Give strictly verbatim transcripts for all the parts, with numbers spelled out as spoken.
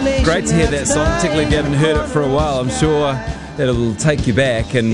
Great to hear that song, particularly if you haven't heard it for a while. I'm sure that it'll take you back, and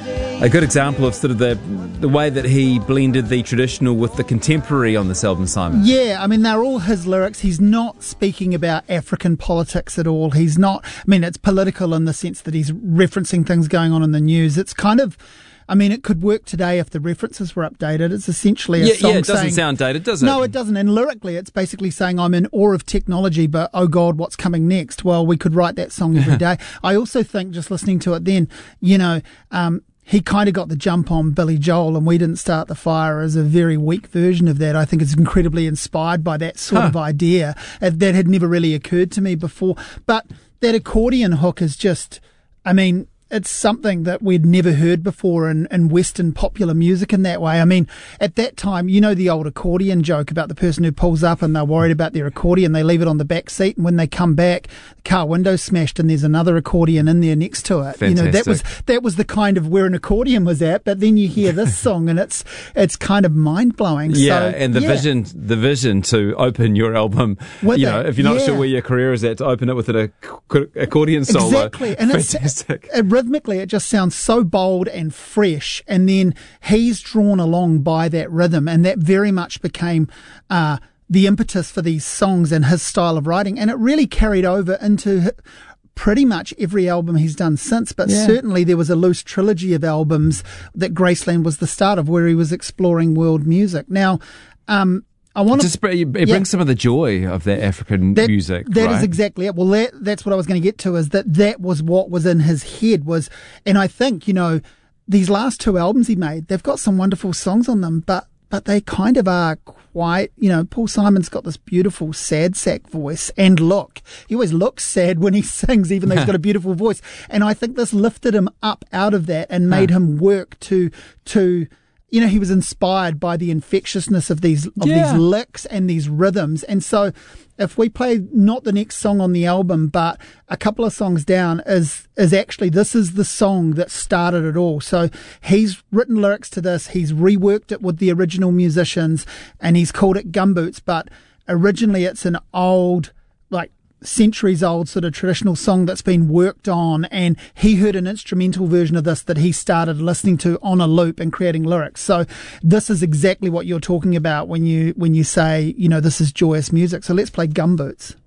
a good example of sort of the the way that he blended the traditional with the contemporary on this album, Simon. Yeah, I mean, they're all his lyrics. He's not speaking about African politics at all. He's not, I mean, it's political in the sense that he's referencing things going on in the news. It's kind of, I mean, it could work today if the references were updated. It's essentially a yeah, song Yeah, it doesn't saying, sound dated, does it? No, it doesn't. And lyrically, it's basically saying, I'm in awe of technology, but oh God, what's coming next? Well, we could write that song every day. I also think, just listening to it then, you know, um, he kind of got the jump on Billy Joel, and We Didn't Start the Fire as a very weak version of that. I think it's incredibly inspired by that sort huh. of idea that had never really occurred to me before. But that accordion hook is just, I mean, it's something that we'd never heard before in, in Western popular music in that way. I mean, at that time, you know the old accordion joke about the person who pulls up and they're worried about their accordion. They leave it on the back seat, and when they come back, the car window's smashed and there's another accordion in there next to it. Fantastic. You know, that was that was the kind of where an accordion was at. But then you hear this song, and it's it's kind of mind blowing. Yeah, so, and the yeah. vision, the vision to open your album. With you it, know, if you're not yeah. sure where your career is at, to open it with an ac- accordion solo. Exactly, and Fantastic. It's, it, rhythmically, it just sounds so bold and fresh, and then he's drawn along by that rhythm, and that very much became uh, the impetus for these songs and his style of writing, and it really carried over into pretty much every album he's done since, but yeah. certainly there was a loose trilogy of albums that Graceland was the start of, where he was exploring world music. Now, um, I want to. Just, it brings yeah. some of the joy of that African that, music. That right? is exactly it. Well, that, that's what I was going to get to, is that that was what was in his head was, and I think, you know, these last two albums he made, they've got some wonderful songs on them, but but they kind of are quite, you know, Paul Simon's got this beautiful sad sack voice and look. He always looks sad when he sings, even though he's got a beautiful voice. And I think this lifted him up out of that and made huh. him work to to. You know, he was inspired by the infectiousness of these of yeah. these licks and these rhythms. And so if we play not the next song on the album, but a couple of songs down, is is actually, this is the song that started it all. So he's written lyrics to this, he's reworked it with the original musicians, and he's called it Gumboots. But originally it's an old, like, centuries old sort of traditional song that's been worked on, and he heard an instrumental version of this that he started listening to on a loop and creating lyrics. So this is exactly what you're talking about when you when you say, you know, this is joyous music. So let's play Gumboots.